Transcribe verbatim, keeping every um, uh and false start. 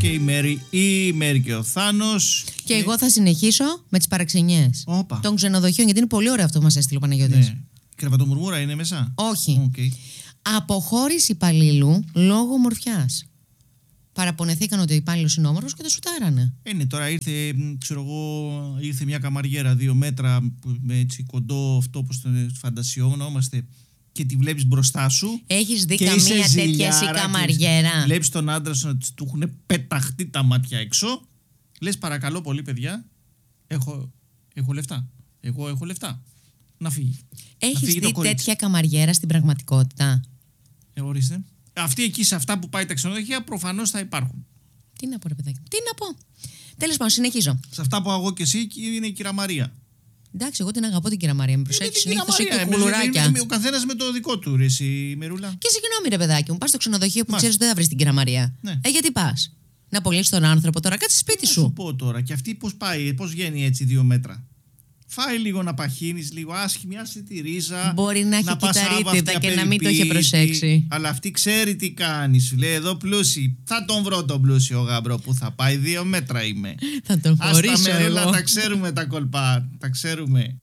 Και η Μέρη, η Μέρη και ο Θάνος. Και, και εγώ θα συνεχίσω με τις παραξενιές Όπα. των ξενοδοχείων, γιατί είναι πολύ ωραίο αυτό που μας έστειλε ο Παναγιώτης. Ναι. Κρεβατομουρμούρα είναι μέσα. Όχι. Okay. Αποχώρηση υπαλλήλου λόγω ομορφιάς. Παραπονεθήκαν ότι ο υπάλληλος είναι όμορφος και το σουτάρανε. Είναι τώρα ήρθε, ξέρω εγώ, ήρθε μια καμαριέρα δύο μέτρα με έτσι κοντό αυτό όπως το φαντασιόμαστε και τη βλέπεις μπροστά σου. Έχεις δει καμία τέτοια εσύ καμαριέρα? Βλέπεις τον άντρα σου να του έχουν πεταχτεί τα μάτια έξω. Λες παρακαλώ πολύ παιδιά, έχω, έχω λεφτά. Εγώ έχω λεφτά. Να φύγει. Έχεις δει τέτοια καμαριέρα στην πραγματικότητα? Ε, ορίστε. Αυτοί εκεί σε αυτά που πάει τα ξενοδοχεία προφανώς θα υπάρχουν. Τι να πω, ρε παιδάκι, τι να πω. Τέλος πάντων, συνεχίζω. Σε αυτά που εγώ και εσύ είναι η κυρία Μαρία. Εντάξει, εγώ την αγαπώ την κυρία Μαρία. Με προσέχει συνήθως και κουλουράκια. Ο καθένας με το δικό του, ρε, εσύ, Μερούλα. Και συγγνώμη, ρε παιδάκι μου, πας στο ξενοδοχείο που Μας. ξέρεις ότι δεν θα βρεις την κυρία Μαρία. Ναι. Ε, γιατί πας? Να απολύσεις τον άνθρωπο τώρα, κάτσε σπίτι Να σου. σου πω τώρα, και αυτή πώς πάει, πώς βγαίνει έτσι δύο μέτρα. Φάει λίγο να παχύνεις, λίγο άσχημη, άσε τη ρίζα. Μπορεί να έχει να πας κυταρίτιδα άβαυτη, και να μην το είχε απεριποιητη, προσέξει. Αλλά αυτή ξέρει τι κάνει. Σου λέει εδώ πλούσι. Θα τον βρω τον πλούσιο γαμπρό που θα πάει δύο μέτρα είμαι. Θα τον Ας χωρίσω τα Μερούλα, εγώ. τα ξέρουμε τα κολπά. Τα ξέρουμε.